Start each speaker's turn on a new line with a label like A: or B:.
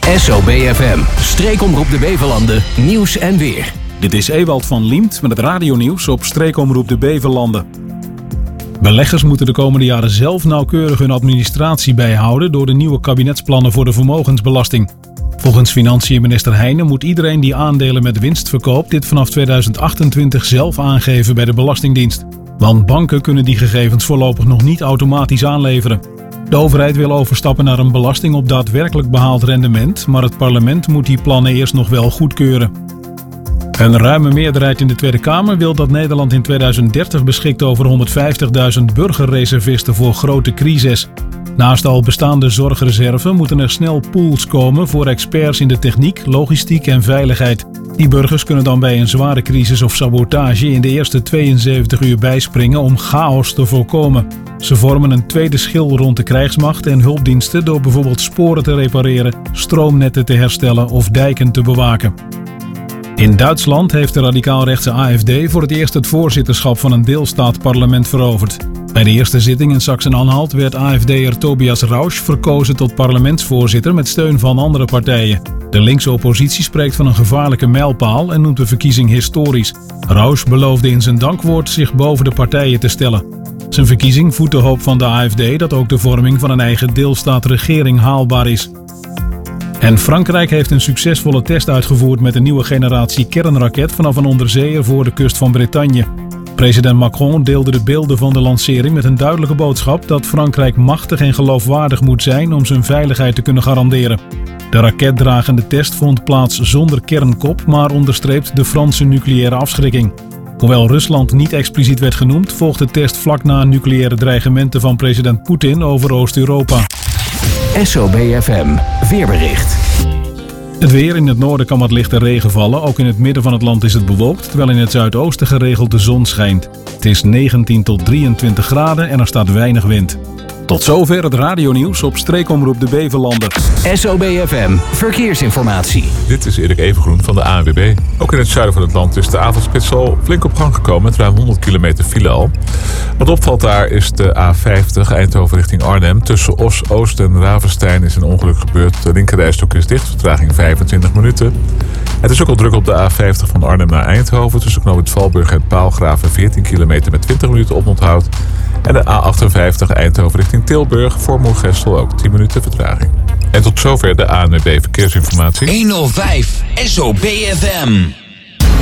A: SOB-FM, streekomroep de Bevelanden, nieuws en weer.
B: Dit is Ewald van Liemt met het radionieuws op streekomroep de Bevelanden. Beleggers moeten de komende jaren zelf nauwkeurig hun administratie bijhouden door de nieuwe kabinetsplannen voor de vermogensbelasting. Volgens financiën-minister Heijnen moet iedereen die aandelen met winst verkoopt dit vanaf 2028 zelf aangeven bij de Belastingdienst. Want banken kunnen die gegevens voorlopig nog niet automatisch aanleveren. De overheid wil overstappen naar een belasting op daadwerkelijk behaald rendement, maar het parlement moet die plannen eerst nog wel goedkeuren. Een ruime meerderheid in de Tweede Kamer wil dat Nederland in 2030 beschikt over 150.000 burgerreservisten voor grote crises. Naast al bestaande zorgreserve moeten er snel pools komen voor experts in de techniek, logistiek en veiligheid. Die burgers kunnen dan bij een zware crisis of sabotage in de eerste 72 uur bijspringen om chaos te voorkomen. Ze vormen een tweede schil rond de krijgsmacht en hulpdiensten door bijvoorbeeld sporen te repareren, stroomnetten te herstellen of dijken te bewaken. In Duitsland heeft de radicaal-rechtse AfD voor het eerst het voorzitterschap van een deelstaatparlement veroverd. Bij de eerste zitting in Sachsen-Anhalt werd AfD'er Tobias Rausch verkozen tot parlementsvoorzitter met steun van andere partijen. De linkse oppositie spreekt van een gevaarlijke mijlpaal en noemt de verkiezing historisch. Rausch beloofde in zijn dankwoord zich boven de partijen te stellen. Zijn verkiezing voedt de hoop van de AfD dat ook de vorming van een eigen deelstaatregering haalbaar is. En Frankrijk heeft een succesvolle test uitgevoerd met een nieuwe generatie kernraket vanaf een onderzeeër voor de kust van Bretagne. President Macron deelde de beelden van de lancering met een duidelijke boodschap dat Frankrijk machtig en geloofwaardig moet zijn om zijn veiligheid te kunnen garanderen. De raketdragende test vond plaats zonder kernkop, maar onderstreept de Franse nucleaire afschrikking. Hoewel Rusland niet expliciet werd genoemd, volgt de test vlak na nucleaire dreigementen van president Poetin over Oost-Europa.
A: SOB-FM, weerbericht.
B: Het weer: in het noorden kan wat lichte regen vallen. Ook in het midden van het land is het bewolkt, terwijl in het zuidoosten geregeld de zon schijnt. Het is 19 tot 23 graden en er staat weinig wind. Tot zover het radionieuws op streekomroep de Bevelanden.
A: SOB-FM, verkeersinformatie.
C: Dit is Erik Evengroen van de ANWB. Ook in het zuiden van het land is de avondspits al flink op gang gekomen met ruim 100 kilometer file al. Wat opvalt daar is de A50 Eindhoven richting Arnhem. Tussen Os-Oost en Ravenstein is een ongeluk gebeurd. De linkerrijstok is dicht, vertraging 25 minuten. Het is ook al druk op de A50 van Arnhem naar Eindhoven. Tussen knooppunt Valburg en Paalgraven 14 kilometer met 20 minuten oponthoud. En de A58 Eindhoven richting Tilburg voor Moergestel ook 10 minuten vertraging. En tot zover de ANWB Verkeersinformatie.
A: 105 SOB-FM.